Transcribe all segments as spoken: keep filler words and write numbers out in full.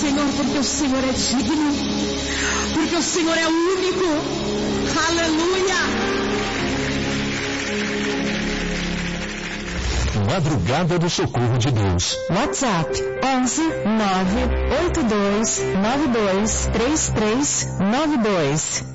Senhor, porque o Senhor é digno, porque o Senhor é único. Aleluia! Madrugada do Socorro de Deus. WhatsApp onze nove oito dois nove dois três três nove dois.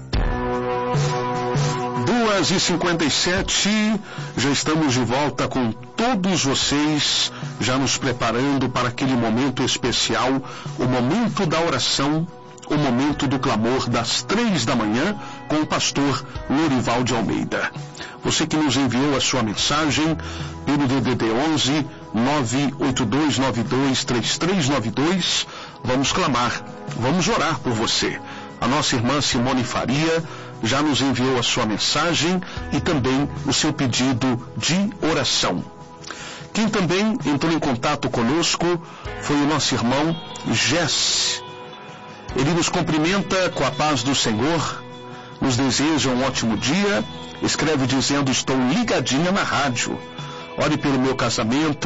duas e cinquenta e sete, já estamos de volta com todos vocês, já nos preparando para aquele momento especial, o momento da oração, o momento do clamor das três da manhã com o pastor Lorival de Almeida. Você que nos enviou a sua mensagem pelo D D D onze nove oito dois nove dois três três nove dois, vamos clamar, vamos orar por você. A nossa irmã Simone Faria já nos enviou a sua mensagem e também o seu pedido de oração. Quem também entrou em contato conosco foi o nosso irmão Jess. Ele nos cumprimenta com a paz do Senhor, nos deseja um ótimo dia, escreve dizendo: estou ligadinha na rádio. Ore pelo meu casamento,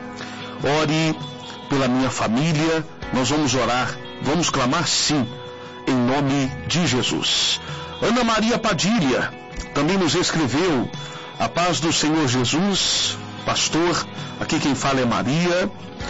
ore pela minha família, nós vamos orar, vamos clamar sim, em nome de Jesus. Ana Maria Padilha também nos escreveu: a paz do Senhor Jesus, pastor, aqui quem fala é Maria,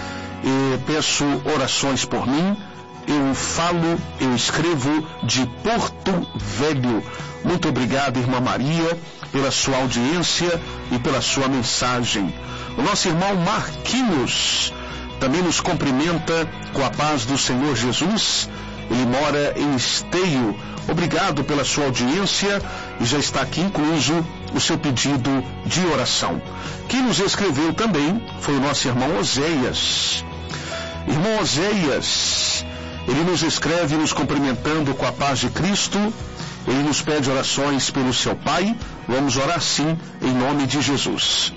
e peço orações por mim. Eu falo, eu escrevo de Porto Velho. Muito obrigado, irmã Maria, pela sua audiência e pela sua mensagem. O nosso irmão Marquinhos também nos cumprimenta com a paz do Senhor Jesus. Ele mora em Esteio. Obrigado pela sua audiência e já está aqui incluso o seu pedido de oração. Quem nos escreveu também foi o nosso irmão Oséias. Irmão Oséias, ele nos escreve nos cumprimentando com a paz de Cristo. Ele nos pede orações pelo seu pai. Vamos orar sim, em nome de Jesus.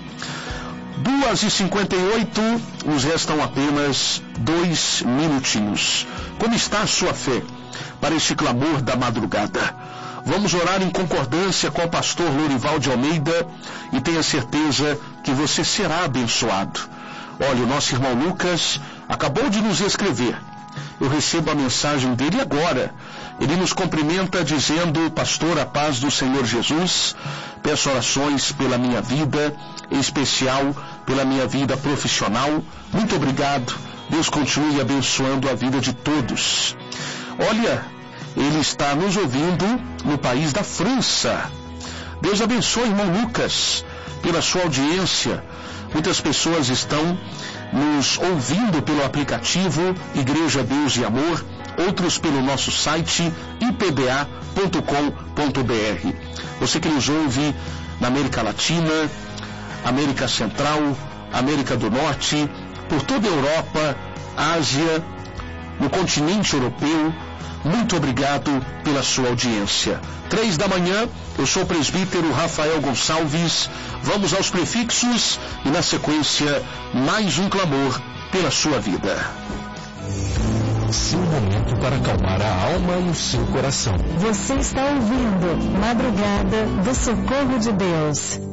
duas e cinquenta e oito, nos restam apenas dois minutinhos. Como está a sua fé para este clamor da madrugada? Vamos orar em concordância com o pastor Lorival de Almeida e tenha certeza que você será abençoado. Olha, o nosso irmão Lucas acabou de nos escrever. Eu recebo a mensagem dele agora. Ele nos cumprimenta dizendo: pastor, a paz do Senhor Jesus, peço orações pela minha vida, em especial pela minha vida profissional. Muito obrigado. Deus continue abençoando a vida de todos. Olha, ele está nos ouvindo no país da França. Deus abençoe, irmão Lucas, pela sua audiência. Muitas pessoas estão nos ouvindo pelo aplicativo Igreja Deus e Amor, outros pelo nosso site i p b a ponto com ponto b r. Você que nos ouve na América Latina, América Central, América do Norte, por toda a Europa, Ásia, no continente europeu, muito obrigado pela sua audiência. Três da manhã, eu sou o presbítero Rafael Gonçalves. Vamos aos prefixos e na sequência, mais um clamor pela sua vida. Seu momento para acalmar a alma e o seu coração. Você está ouvindo Madrugada do Socorro de Deus.